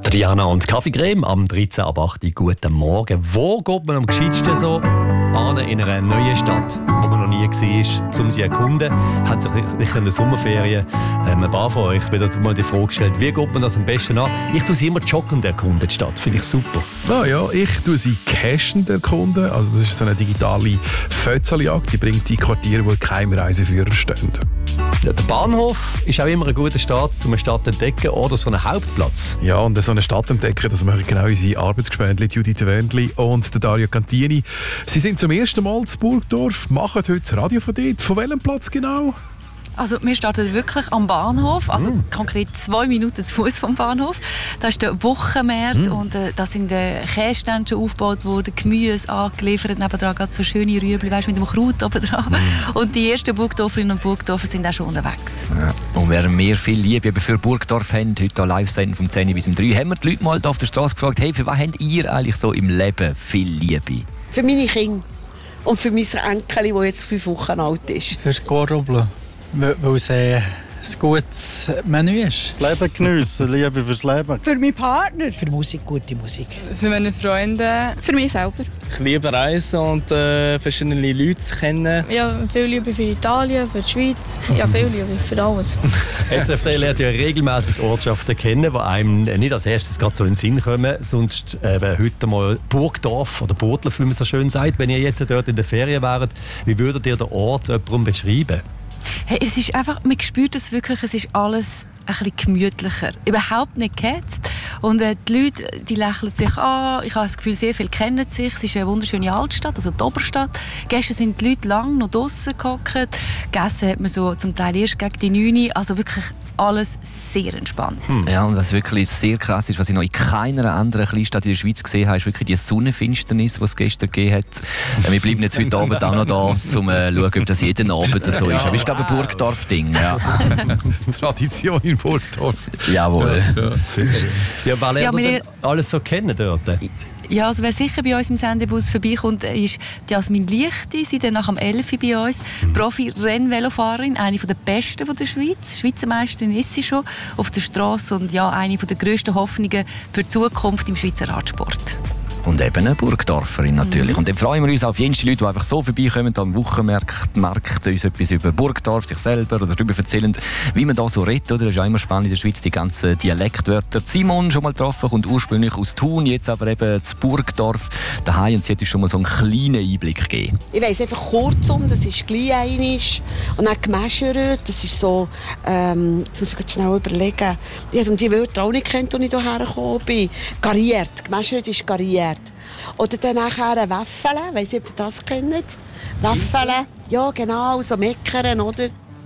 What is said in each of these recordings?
Adriana und Kaffeecreme am 13 ab 8 Uhr. Guten Morgen. Wo geht man am gescheitsten so an in einer neuen Stadt, wo man noch nie war, um sie zu erkunden? Haben sich sicher in der Sommerferien ein paar von euch wieder mal die Frage gestellt, wie geht man das am besten an? Ich tue sie immer joggend erkunden, die Stadt. Finde ich super. Ja, ich tue sie cachend erkunden. Also das ist so eine digitale Fötzeljagd. Die bringt die Quartiere, wo keine Reiseführer stehen. Ja, der Bahnhof ist auch immer ein guter Start, um eine Stadt zu entdecken oder so einen Hauptplatz. Ja, und so eine Stadt entdecken, das machen genau unsere Arbeitsgespendli Judith Wendli und der Dario Cantini. Sie sind zum ersten Mal in Burgdorf, machen heute das Radio von dort. Von welchem Platz genau? Also wir starten wirklich am Bahnhof, also konkret 2 Minuten zu Fuß vom Bahnhof. Da ist der Wochenmarkt und da sind Kästände schon aufgebaut worden, Gemüse angeliefert, nebendran gerade so schöne Rüebli, weißt, mit dem Kraut oben dran. Und die ersten Burgdorferinnen und Burgdorfer sind auch schon unterwegs. Ja. Und während wir viel Liebe für Burgdorf haben, heute live senden vom 10 bis 3, haben wir die Leute mal auf der Straße gefragt, hey, für was habt ihr eigentlich so im Leben viel Liebe? Für meine Kinder und für mein Enkel, das jetzt 5 Wochen alt ist. Für Goroblo. Weil es ein gutes Menü ist. Das Leben geniessen, Liebe fürs Leben. Für meinen Partner. Für Musik, gute Musik. Für meine Freunde. Für mich selber. Ich liebe Reisen und verschiedene Leute kennen. Ja, viel Liebe für Italien, für die Schweiz. Ja, viel Liebe für alles. SRF lernt ja regelmäßig Ortschaften kennen, die einem nicht als erstes gerade so in den Sinn kommen. Sonst heute mal Burgdorf oder Burgdorf, wie man so schön sagt. Wenn ihr jetzt dort in der Ferien wäret, wie würdet ihr den Ort jemandem beschreiben? Hey, es ist einfach, man spürt es wirklich, es ist alles ein bisschen gemütlicher. Überhaupt nicht gehetzt. Und die Leute, die lächeln sich an. Ich habe das Gefühl, sehr viele kennen sich. Es ist eine wunderschöne Altstadt, also die Oberstadt. Gestern sind die Leute lange noch draussen gehockt. Gegessen hat man so zum Teil erst gegen die 9 Uhr. Also wirklich alles sehr entspannt. Ja, und was wirklich sehr krass ist, was ich noch in keiner anderen Kleinstadt in der Schweiz gesehen habe, ist wirklich die Sonnenfinsternis, die es gestern gegeben hat. Wir bleiben jetzt heute Abend auch noch da, um zu schauen, ob das jeden Abend so ist. Aber ich glaube, ein Burgdorf-Ding. Ja. Tradition in Burgdorf. Jawohl. Ja, weil ihr alles so kennen dort. Ja, also wer sicher bei uns im Sendebus vorbeikommt, ist die Jasmin Lichti. Sie dann nach dem 11 bei uns. Profi-Rennvelofahrerin, eine der besten der Schweiz. Schweizer Meisterin ist sie schon auf der Straße und ja, eine der grössten Hoffnungen für die Zukunft im Schweizer Radsport. Und eben eine Burgdorferin natürlich. Und dann freuen wir uns auf jene Leute, die einfach so vorbeikommen am Wochenmarkt, uns etwas über Burgdorf, sich selber oder darüber erzählen, wie man da so redet. Oder? Das ist ja immer spannend in der Schweiz, die ganzen Dialektwörter. Simon schon mal getroffen, kommt ursprünglich aus Thun, jetzt aber eben zu Burgdorf daheim. Und sie hat uns schon mal so einen kleinen Einblick gegeben. Ich weiss einfach kurzum, das ist gleich einisch. Und dann gemäschert, das ist so, jetzt muss ich schnell überlegen. Ich habe die Wörter auch nicht kennt, als ich hierher gekommen bin. Gariert, gemäschert ist gariert. Oder dann nachher Wäffele, weiss nicht, ob ihr das kennt. Wäffele, ja genau, so meckern, oder?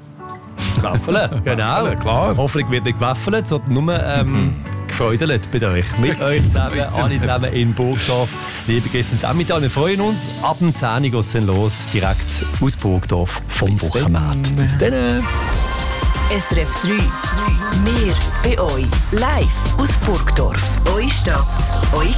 Wäffele, genau. Klar. Hoffentlich wird nicht gewäffelt, sondern nur gefreudelt bei euch. Mit euch zusammen, alle zusammen in Burgdorf. Liebe Gäste, zusammen. Wir freuen uns. Ab dem 10 Uhr geht es dann los, direkt aus Burgdorf vom Wochenmarkt. Bis dann. SRF 3. Wir bei euch. Live aus Burgdorf. Eure Stadt, eure